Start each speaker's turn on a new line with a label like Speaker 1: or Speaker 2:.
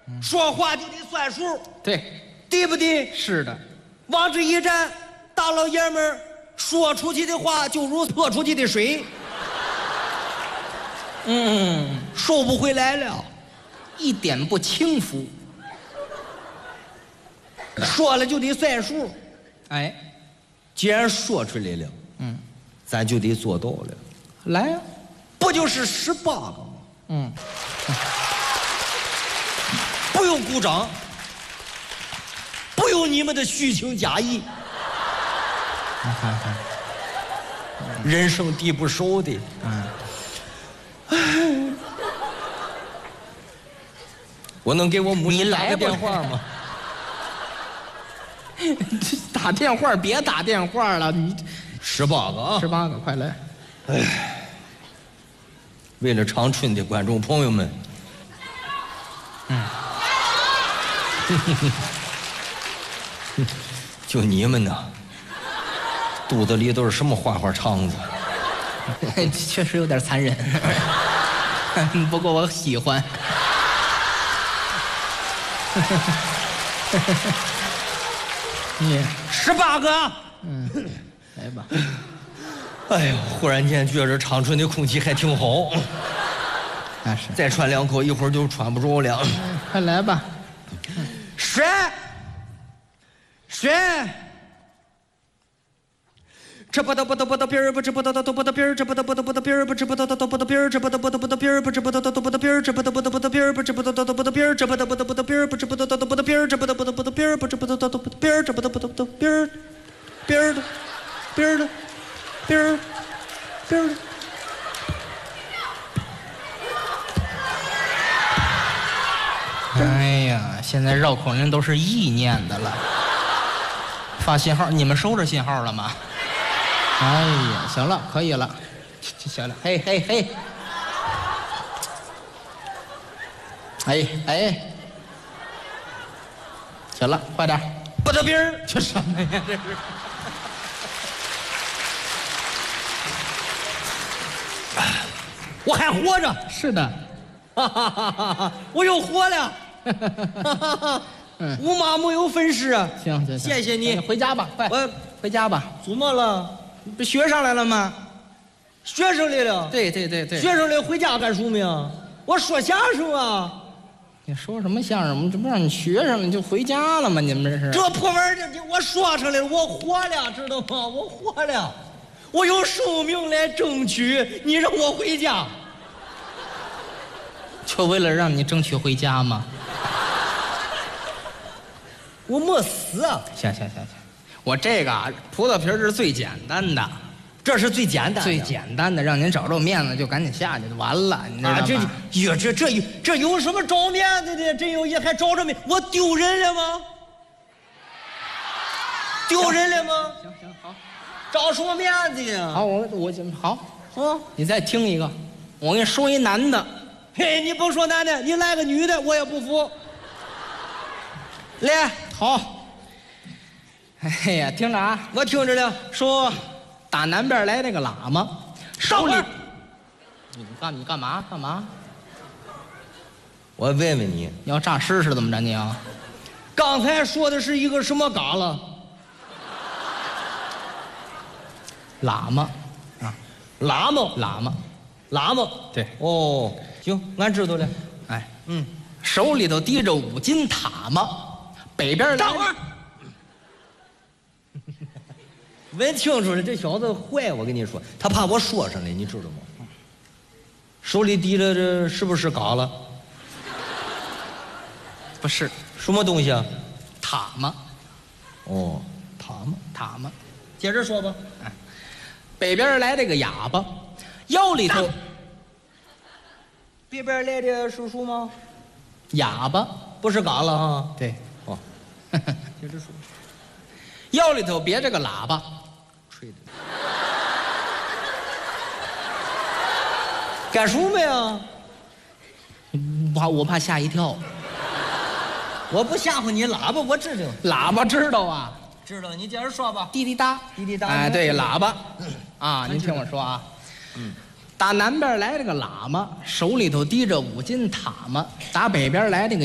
Speaker 1: 说话就得算数，
Speaker 2: 对，
Speaker 1: 对不对？
Speaker 2: 是的，
Speaker 1: 往这一站，大老爷们儿说出去的话就如泼出去的水，收不回来了，
Speaker 2: 一点不轻浮。
Speaker 1: 说了就得算数。
Speaker 2: 哎，
Speaker 1: 既然说出来了，咱就得做到了。
Speaker 2: 来呀，
Speaker 1: 不就是18个吗？不用鼓掌，不用你们的虚情假意。
Speaker 2: 你看看，
Speaker 1: 人生地不熟的，我能给我母亲打个电话吗？
Speaker 2: 打电话别打电话了，你
Speaker 1: 18个啊
Speaker 2: ！18个，快来！
Speaker 1: 为了长春的观众朋友们，就你们呐，肚子里都是什么花花肠子？
Speaker 2: 确实有点残忍，不过我喜欢。你
Speaker 1: 18个，
Speaker 2: 来吧。
Speaker 1: 哎呦，忽然间觉着长春的空气还挺好。
Speaker 2: 那是，
Speaker 1: 再喘2口，一会儿就喘不着了。
Speaker 2: 快来吧。
Speaker 1: 选，这不得不得不得边儿不知不得都不得边儿，这不得不得不得边儿不知不得都不得边儿，这不得不得不得边儿不知不得都不得边儿，这不得不得不得边儿不知不得都不得边儿，这不得不得不得边儿不知不得都不得边儿，这不得不得不得边儿不知不得都不得边儿，这不得不得不得边儿边儿的边儿的边儿边儿。
Speaker 2: 哎呀，现在绕口令都是意念的了。发信号，你们收着信号了吗？哎呀，行了，可以了，行了，嘿嘿嘿，哎，行了，快点，
Speaker 1: 不得边儿，
Speaker 2: 这什么呀？这是。
Speaker 1: 我还活着，
Speaker 2: 是的，
Speaker 1: 我又活了，无妈没有粉饰啊！
Speaker 2: 行，
Speaker 1: 谢谢你，
Speaker 2: 回家吧，快，
Speaker 1: 我
Speaker 2: 回家吧。
Speaker 1: 怎么了？
Speaker 2: 不学上来了吗？
Speaker 1: 学生来了。
Speaker 2: 对，
Speaker 1: 学生来回家干什么呀？我说相声啊。
Speaker 2: 你说什么相声？这不让你学上了，你就回家了吗？你们这是？
Speaker 1: 这破玩意儿，我说上来了，我活了，知道吗？我活了，我用生命来争取，你让我回家，
Speaker 2: 就为了让你争取回家吗？
Speaker 1: 我没死啊！
Speaker 2: 行，我这个葡萄皮是最简单的，
Speaker 1: 这是最简单的，
Speaker 2: 最简单的，让您找着面子就赶紧下去就完了，你知道吗？
Speaker 1: 这有什么找面子的？这有也还找着面？我丢人了吗？丢人了吗？
Speaker 2: 行，好，
Speaker 1: 找什么面子呀？
Speaker 2: 好，我好，你再听一个，我给你说一男的，
Speaker 1: 嘿，你甭说男的，你来个女的，我也不服。来，
Speaker 2: 好。哎呀，听着啊，
Speaker 1: 我听着了。
Speaker 2: 说打南边来那个喇嘛，手里，你干嘛？
Speaker 1: 我问问你，
Speaker 2: 你要诈尸是怎么着？你啊？
Speaker 1: 刚才说的是一个什么嘎了？
Speaker 2: 喇嘛，啊，
Speaker 1: 喇嘛。
Speaker 2: 对，
Speaker 1: 哦，行，俺知道了。
Speaker 2: 哎，手里头提着5斤塔嘛，北边来。
Speaker 1: 等会儿，问清楚了，这小子坏，我跟你说，他怕我说上来，你知道吗？手里提着这是不是嘎了？
Speaker 2: 不是，
Speaker 1: 什么东西啊？
Speaker 2: 塔嘛。
Speaker 1: 哦，
Speaker 2: 塔嘛。
Speaker 1: 接着说吧。
Speaker 2: 北边来这个哑巴，腰里头。
Speaker 1: 北边来的叔叔吗？
Speaker 2: 哑巴
Speaker 1: 不是嘎了哈？
Speaker 2: 对。
Speaker 1: 哦，
Speaker 2: 接着说。腰里头别着个喇叭，
Speaker 1: 吹的。干什么呀？
Speaker 2: 我怕吓一跳。
Speaker 1: 我不吓唬你，喇叭我知道。
Speaker 2: 喇叭知道啊？
Speaker 1: 知道，你接着说吧。
Speaker 2: 滴滴答，
Speaker 1: 滴滴答。
Speaker 2: 哎，对，喇叭。啊，您听我说啊。打南边来这个喇嘛，手里头提着5斤塔嘛；打北边来这个